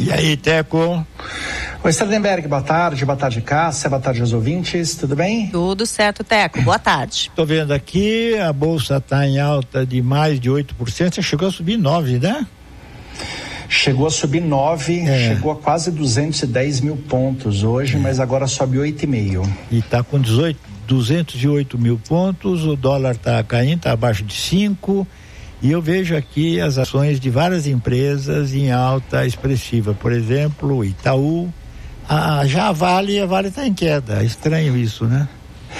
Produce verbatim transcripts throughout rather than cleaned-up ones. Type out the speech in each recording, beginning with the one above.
E aí, Teco? Oi, Sardenberg, boa tarde, boa tarde, Cássia, boa tarde aos ouvintes, tudo bem? Tudo certo, Teco, boa tarde. Tô vendo aqui, a Bolsa tá em alta de mais de oito por cento, você chegou a subir nove, né? Chegou a subir nove, é. chegou a quase duzentos e dez mil pontos hoje, é. mas agora sobe oito vírgula cinco. E tá com dezoito, duzentos e oito mil pontos, o dólar tá caindo, tá abaixo de cinco. E eu vejo aqui as ações de várias empresas em alta expressiva, por exemplo, Itaú, a, já a Vale, a Vale está em queda, é estranho isso, né?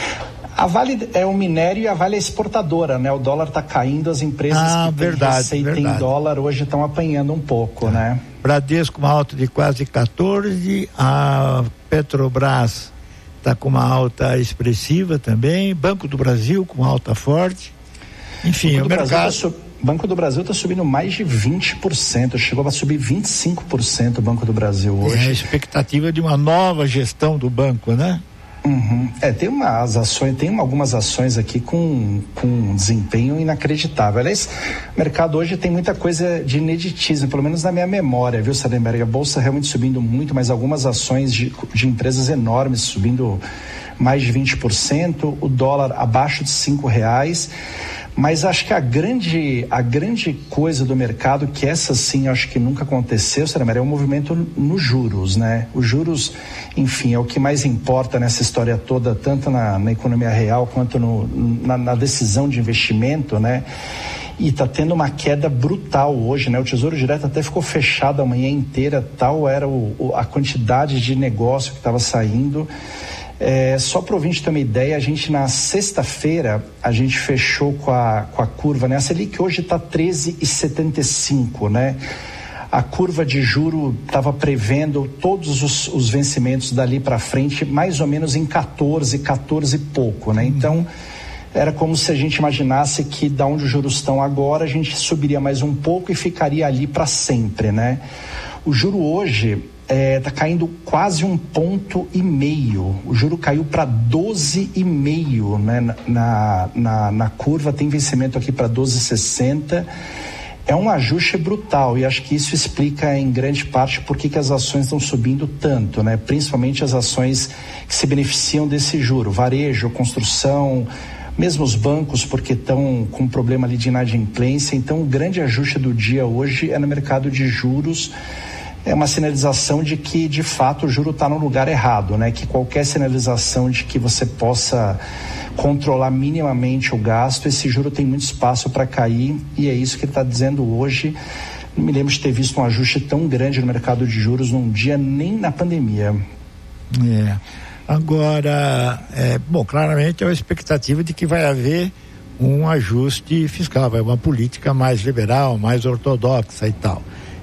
A Vale é o minério e a Vale é exportadora, né? O dólar está caindo, as empresas ah, que verdade, têm receita verdade. em dólar hoje estão apanhando um pouco, tá. né? Bradesco uma alta de quase quatorze, a Petrobras está com uma alta expressiva também, Banco do Brasil com alta forte, enfim, o mercado... Banco do Brasil está subindo mais de vinte por cento, chegou a subir vinte e cinco por cento o Banco do Brasil hoje. É a expectativa de uma nova gestão do banco, né? Uhum. É, tem umas ações, tem algumas ações aqui com, com um desempenho inacreditável. Aliás, o mercado hoje tem muita coisa de ineditismo, pelo menos na minha memória, viu, Sardenberg? A Bolsa realmente subindo muito, mas algumas ações de, de empresas enormes subindo mais de vinte por cento, o dólar abaixo de cinco reais. Mas acho que a grande, a grande coisa do mercado, que essa sim acho que nunca aconteceu, Sardenberg, é o movimento nos juros, né? Os juros, enfim, é o que mais importa nessa história toda, tanto na, na economia real quanto no, na, na decisão de investimento, né? E está tendo uma queda brutal hoje, né? O Tesouro Direto até ficou fechado a manhã inteira, tal era o, o, a quantidade de negócio que estava saindo. É, só para o ouvinte ter uma ideia, a gente na sexta-feira, a gente fechou com a, com a curva, né? A Selic hoje está treze vírgula setenta e cinco, né? A curva de juro estava prevendo todos os, os vencimentos dali para frente, mais ou menos em quatorze, quatorze e pouco, né? Então, era como se a gente imaginasse que da onde os juros estão agora, a gente subiria mais um pouco e ficaria ali para sempre, né? O juro hoje... está é, caindo quase um ponto e meio, o juro caiu para doze e meio, né? na, na, na curva tem vencimento aqui para doze vírgula sessenta, é um ajuste brutal e acho que isso explica em grande parte por que que as ações estão subindo tanto, né? Principalmente as ações que se beneficiam desse juro, varejo, construção, mesmo os bancos, porque estão com um problema ali de inadimplência. Então o grande ajuste do dia hoje é no mercado de juros. É uma sinalização de que, de fato, o juro está no lugar errado, né? Que qualquer sinalização de que você possa controlar minimamente o gasto, esse juro tem muito espaço para cair e é isso que ele está dizendo hoje. Não me lembro de ter visto um ajuste tão grande no mercado de juros num dia, nem na pandemia. É. Agora, é, bom, claramente é uma expectativa de que vai haver um ajuste fiscal, vai uma política mais liberal, mais ortodoxa e tal.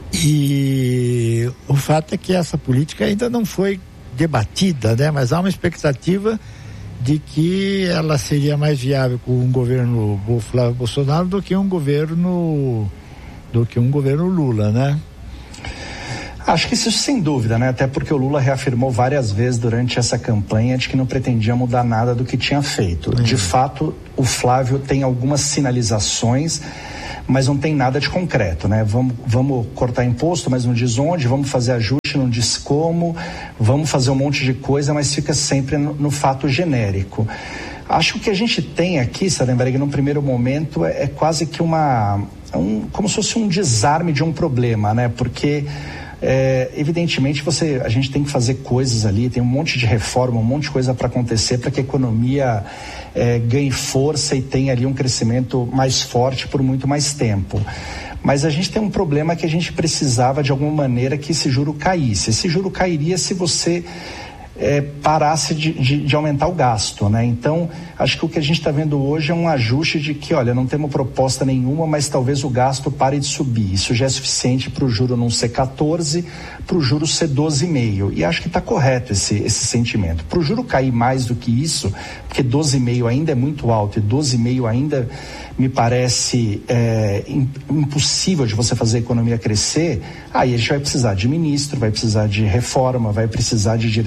E o fato é que essa política ainda não foi debatida, né? Mas há uma expectativa de que ela seria mais viável com um governo Flávio Bolsonaro do que um governo do que um governo Lula, né? Acho que isso sem dúvida, né? Até porque o Lula reafirmou várias vezes durante essa campanha de que não pretendia mudar nada do que tinha feito. Uhum. De fato, o Flávio tem algumas sinalizações, mas não tem nada de concreto, né? Vamos, vamos cortar imposto, mas não diz onde, vamos fazer ajuste, não diz como, vamos fazer um monte de coisa, mas fica sempre no, no fato genérico. Acho que o que a gente tem aqui, Sardenberg, num primeiro momento, é, é quase que uma, um, como se fosse um desarme de um problema, né? Porque É, evidentemente você, a gente tem que fazer coisas ali, tem um monte de reforma, um monte de coisa para acontecer para que a economia é, ganhe força e tenha ali um crescimento mais forte por muito mais tempo. Mas a gente tem um problema que a gente precisava de alguma maneira que esse juro caísse. Esse juro cairia se você é, parasse de, de, de aumentar o gasto, né? Então, acho que o que a gente está vendo hoje é um ajuste de que, olha, não temos proposta nenhuma, mas talvez o gasto pare de subir. Isso já é suficiente para o juro não ser quatorze, para o juro ser doze vírgula cinco. E acho que está correto esse, esse sentimento. Para o juro cair mais do que isso, porque doze vírgula cinco ainda é muito alto e doze vírgula cinco ainda me parece é, impossível de você fazer a economia crescer, aí a gente vai precisar de ministro, vai precisar de reforma, vai precisar de direcionamento.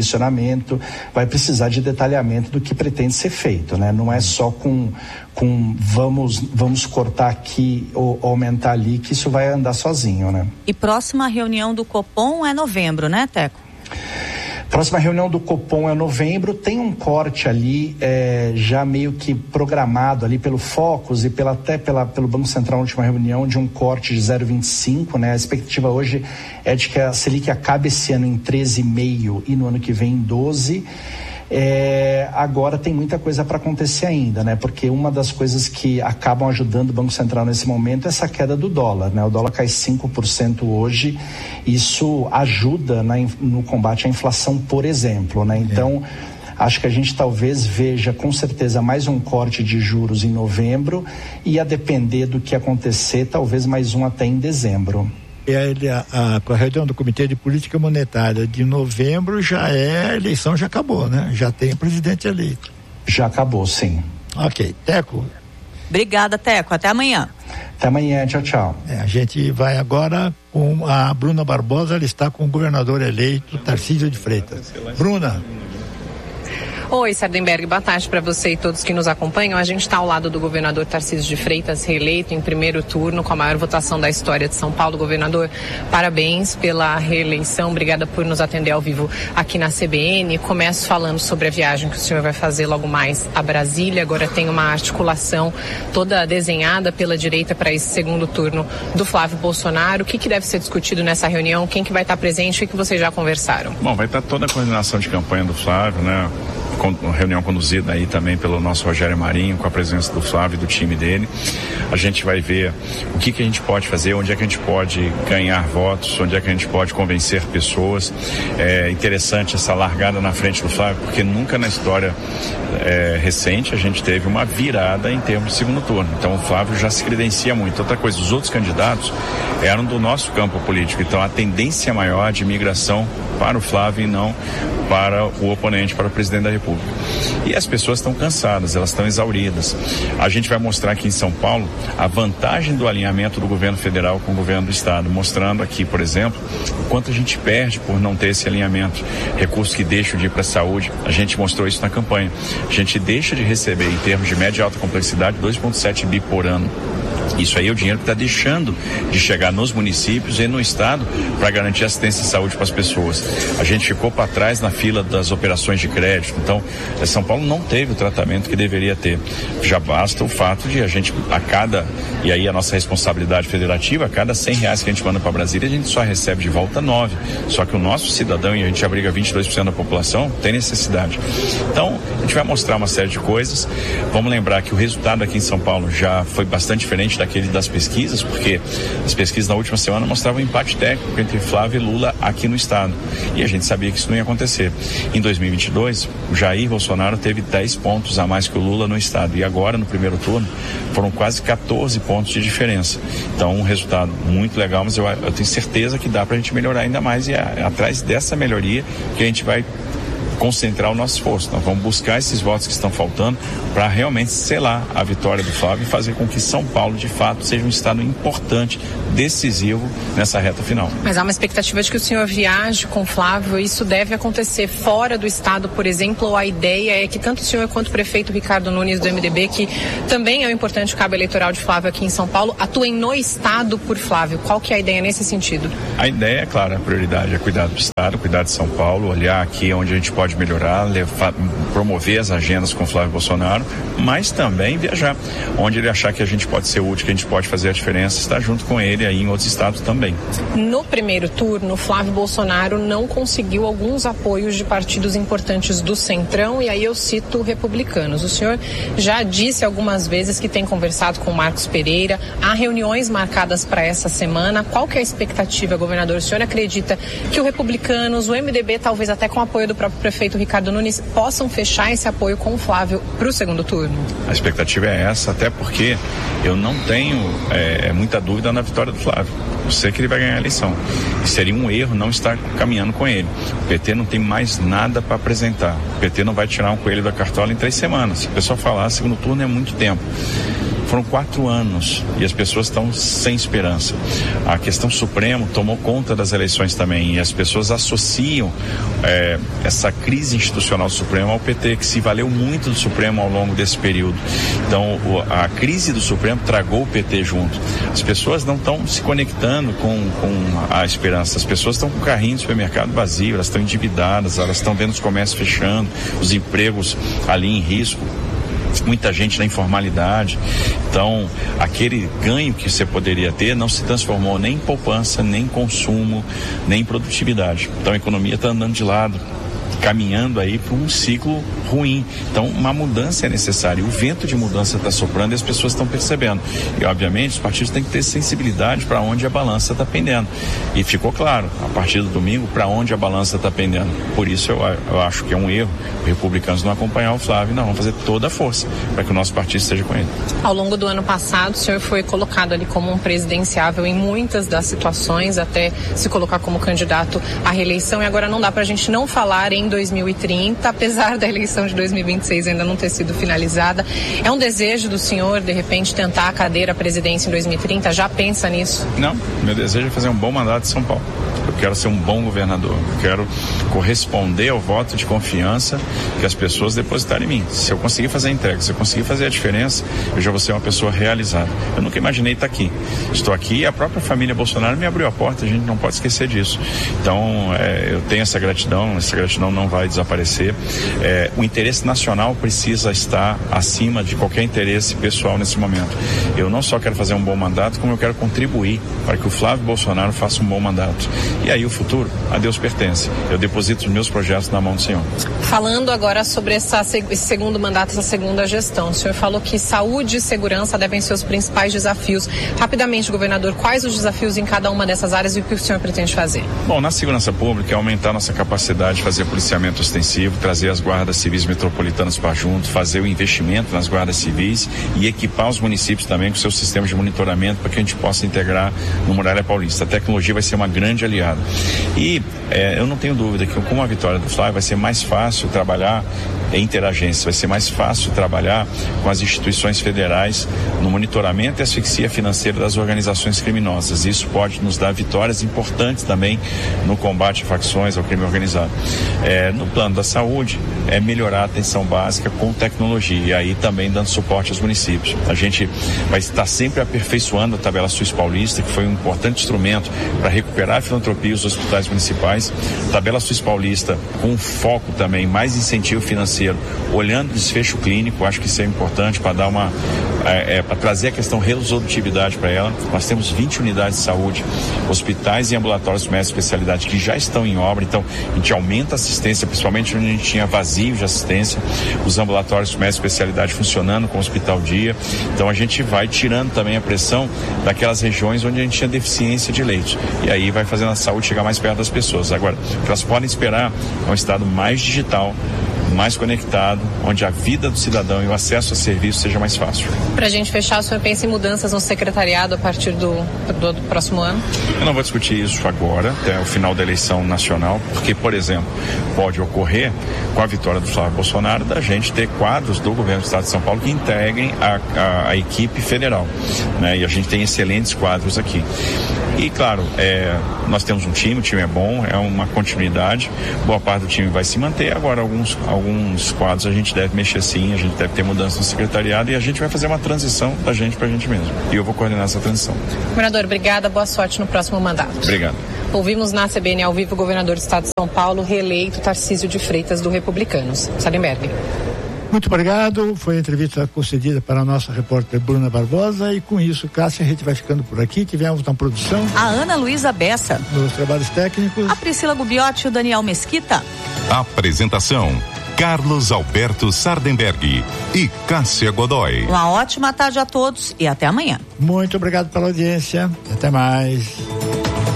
planejamento, vai precisar de detalhamento do que pretende ser feito, né? Não é só com, com vamos, vamos cortar aqui ou aumentar ali que isso vai andar sozinho, né? E próxima reunião do Copom é novembro, né, Teco? Próxima reunião do Copom é novembro, tem um corte ali é, já meio que programado ali pelo Focus e pela, até pela, pelo Banco Central na última reunião de um corte de zero vírgula vinte e cinco, né? A expectativa hoje é de que a Selic acabe esse ano em treze vírgula cinco e no ano que vem em doze. É, agora tem muita coisa para acontecer ainda, né? Porque uma das coisas que acabam ajudando o Banco Central nesse momento é essa queda do dólar, né? O dólar cai cinco por cento hoje, isso ajuda na, no combate à inflação, por exemplo, né? Então, é. Acho que a gente talvez veja com certeza mais um corte de juros em novembro e, a depender do que acontecer, talvez mais um até em dezembro. E ele, a, a, a reunião do Comitê de Política Monetária de novembro já é, a eleição já acabou, né? Já tem presidente eleito. Já acabou, sim. Ok, Teco. Obrigada, Teco. Até amanhã. Até amanhã, tchau, tchau. É, a gente vai agora com a Bruna Barbosa, ela está com o governador eleito, Tarcísio de Freitas. Bruna. Oi, Sardenberg, boa tarde para você e todos que nos acompanham. A gente está ao lado do governador Tarcísio de Freitas, reeleito em primeiro turno com a maior votação da história de São Paulo. Governador, parabéns pela reeleição, obrigada por nos atender ao vivo aqui na C B N. Começo falando sobre a viagem que o senhor vai fazer logo mais a Brasília. Agora tem uma articulação toda desenhada pela direita para esse segundo turno do Flávio Bolsonaro. O que, que deve ser discutido nessa reunião? Quem que vai estar presente? O que vocês já conversaram? Bom, vai estar toda a coordenação de campanha do Flávio, né? Reunião conduzida aí também pelo nosso Rogério Marinho, com a presença do Flávio e do time dele. A gente vai ver o que, que a gente pode fazer, onde é que a gente pode ganhar votos, onde é que a gente pode convencer pessoas. É interessante essa largada na frente do Flávio, porque nunca na história é, recente a gente teve uma virada em termos de segundo turno. Então o Flávio já se credencia muito. Outra coisa, os outros candidatos eram do nosso campo político, então a tendência maior de migração para o Flávio e não para o oponente, para o presidente da República. E as pessoas estão cansadas, elas estão exauridas. A gente vai mostrar aqui em São Paulo a vantagem do alinhamento do governo federal com o governo do estado, mostrando aqui, por exemplo, o quanto a gente perde por não ter esse alinhamento. Recursos que deixam de ir para a saúde, a gente mostrou isso na campanha. A gente deixa de receber, em termos de média e alta complexidade, dois vírgula sete bi por ano. Isso aí é o dinheiro que está deixando de chegar nos municípios e no estado para garantir assistência de saúde para as pessoas. A gente ficou para trás na fila das operações de crédito, então São Paulo não teve o tratamento que deveria ter. Já basta o fato de a gente, a cada, e aí a nossa responsabilidade federativa, a cada cem reais que a gente manda para Brasília, a gente só recebe de volta nove. Só que o nosso cidadão, e a gente abriga vinte e dois por cento da população, tem necessidade. Então, a gente vai mostrar uma série de coisas. Vamos lembrar que o resultado aqui em São Paulo já foi bastante diferente daquele das pesquisas, porque as pesquisas na última semana mostravam um empate técnico entre Flávio e Lula aqui no estado. E a gente sabia que isso não ia acontecer. Em dois mil e vinte e dois, o Jair Bolsonaro teve dez pontos a mais que o Lula no estado. E agora, no primeiro turno, foram quase quatorze pontos de diferença. Então, um resultado muito legal, mas eu, eu tenho certeza que dá pra gente melhorar ainda mais. E é, é atrás dessa melhoria que a gente vai concentrar o nosso esforço. Nós vamos buscar esses votos que estão faltando para realmente selar a vitória do Flávio e fazer com que São Paulo, de fato, seja um estado importante, decisivo nessa reta final. Mas há uma expectativa de que o senhor viaje com o Flávio. Isso deve acontecer fora do estado, por exemplo, ou a ideia é que tanto o senhor quanto o prefeito Ricardo Nunes do M D B, que também é um importante cabo eleitoral de Flávio aqui em São Paulo, atuem no estado por Flávio. Qual que é a ideia nesse sentido? A ideia, é claro, a prioridade é cuidar do estado, cuidar de São Paulo, olhar aqui onde a gente pode melhorar, levar, promover as agendas com Flávio Bolsonaro, mas também viajar, onde ele achar que a gente pode ser útil, que a gente pode fazer a diferença, estar junto com ele aí em outros estados também. No primeiro turno, Flávio Bolsonaro não conseguiu alguns apoios de partidos importantes do Centrão, e aí eu cito republicanos. O senhor já disse algumas vezes que tem conversado com o Marcos Pereira, há reuniões marcadas para essa semana. Qual que é a expectativa, governador? O senhor acredita que o Republicanos, o M D B, talvez até com o apoio do próprio prefeito Ricardo Nunes, possam fechar esse apoio com o Flávio para o segundo turno? A expectativa é essa, até porque eu não tenho é, muita dúvida na vitória do Flávio. Eu sei que ele vai ganhar a eleição. E seria um erro não estar caminhando com ele. O P T não tem mais nada para apresentar. O P T não vai tirar um coelho da cartola em três semanas. Se o pessoal falar, segundo turno é muito tempo. Foram quatro anos e as pessoas estão sem esperança. A questão Supremo tomou conta das eleições também e as pessoas associam é, essa crise institucional do Supremo ao P T, que se valeu muito do Supremo ao longo desse período. Então, o, a crise do Supremo tragou o P T junto. As pessoas não estão se conectando com, com a esperança. As pessoas estão com o carrinho de supermercado vazio, elas estão endividadas, elas estão vendo os comércios fechando, os empregos ali em risco. Muita gente na informalidade. Então, aquele ganho que você poderia ter não se transformou nem em poupança, nem em consumo, nem em produtividade. Então, a economia está andando de lado, caminhando aí para um ciclo ruim. Então, uma mudança é necessária. O vento de mudança está soprando e as pessoas estão percebendo. E, obviamente, os partidos têm que ter sensibilidade para onde a balança está pendendo. E ficou claro, a partir do domingo, para onde a balança está pendendo. Por isso, eu, eu acho que é um erro os republicanos não acompanhar o Flávio. Não, vamos fazer toda a força para que o nosso partido esteja com ele. Ao longo do ano passado, o senhor foi colocado ali como um presidenciável em muitas das situações, até se colocar como candidato à reeleição. E agora não dá para a gente não falar em dois mil e trinta, apesar da eleição de dois mil e vinte e seis ainda não ter sido finalizada. É um desejo do senhor, de repente, tentar a cadeira à presidência em dois mil e trinta? Já pensa nisso? Não, meu desejo é fazer um bom mandato em São Paulo. Eu quero ser um bom governador. Eu quero corresponder ao voto de confiança que as pessoas depositaram em mim. Se eu conseguir fazer a entrega, se eu conseguir fazer a diferença, eu já vou ser uma pessoa realizada. Eu nunca imaginei estar aqui. Estou aqui e a própria família Bolsonaro me abriu a porta, a gente não pode esquecer disso. Então, é, eu tenho essa gratidão, essa gratidão não vai desaparecer. É, o interesse nacional precisa estar acima de qualquer interesse pessoal nesse momento. Eu não só quero fazer um bom mandato, como eu quero contribuir para que o Flávio Bolsonaro faça um bom mandato. E aí o futuro, a Deus pertence. Eu deposito os meus projetos na mão do Senhor. Falando agora sobre essa, esse segundo mandato, essa segunda gestão, o senhor falou que saúde e segurança devem ser os principais desafios. Rapidamente, governador, quais os desafios em cada uma dessas áreas e o que o senhor pretende fazer? Bom, na segurança pública é aumentar nossa capacidade de fazer policiamento ostensivo, trazer as guardas civis metropolitanas para junto, fazer o investimento nas guardas civis e equipar os municípios também com seus sistemas de monitoramento para que a gente possa integrar no Muralha Paulista. A tecnologia vai ser uma grande aliada. E é, eu não tenho dúvida que com a vitória do Flávio vai ser mais fácil trabalhar em interagência, vai ser mais fácil trabalhar com as instituições federais no monitoramento e asfixia financeira das organizações criminosas. Isso pode nos dar vitórias importantes também no combate a facções, ao crime organizado. É, no plano da saúde, é melhorar a atenção básica com tecnologia e aí também dando suporte aos municípios. A gente vai estar sempre aperfeiçoando a tabela SUS paulista, que foi um importante instrumento para recuperar a filantropia e os hospitais municipais. Tabela SUS paulista com foco também, mais incentivo financeiro, olhando o desfecho clínico, acho que isso é importante para dar uma, é, é, para trazer a questão resolutividade para ela. Nós temos vinte unidades de saúde, hospitais e ambulatórios de média especialidade que já estão em obra, então a gente aumenta a assistência, principalmente onde a gente tinha vazio de assistência, os ambulatórios de média especialidade funcionando com o hospital dia, então a gente vai tirando também a pressão daquelas regiões onde a gente tinha deficiência de leitos, e aí vai fazendo a saúde chegar mais perto das pessoas. Agora, o que elas podem esperar é um estado mais digital, mais conectado, onde a vida do cidadão e o acesso a serviços seja mais fácil. Para a gente fechar, o senhor pensa em mudanças no secretariado a partir do, do, do próximo ano? Eu não vou discutir isso agora, até o final da eleição nacional, porque, por exemplo, pode ocorrer, com a vitória do Flávio Bolsonaro, da gente ter quadros do governo do Estado de São Paulo que integrem a, a, a equipe federal, né? E a gente tem excelentes quadros aqui. E, claro, é, nós temos um time, o time é bom, é uma continuidade, boa parte do time vai se manter, agora alguns, alguns quadros a gente deve mexer sim, a gente deve ter mudança no secretariado e a gente vai fazer uma transição da gente pra gente mesmo. E eu vou coordenar essa transição. Governador, obrigada, boa sorte no próximo mandato. Obrigado. Ouvimos na C B N ao vivo o governador do Estado de São Paulo, reeleito Tarcísio de Freitas, do Republicanos. Sardenberg. Muito obrigado, foi a entrevista concedida para a nossa repórter Bruna Barbosa e com isso, Cássia, a gente vai ficando por aqui, tivemos na produção a Ana Luísa Bessa, nos trabalhos técnicos a Priscila Gubiotti e o Daniel Mesquita. Apresentação Carlos Alberto Sardenberg e Cássia Godoy. Uma ótima tarde a todos e até amanhã. Muito obrigado pela audiência, até mais.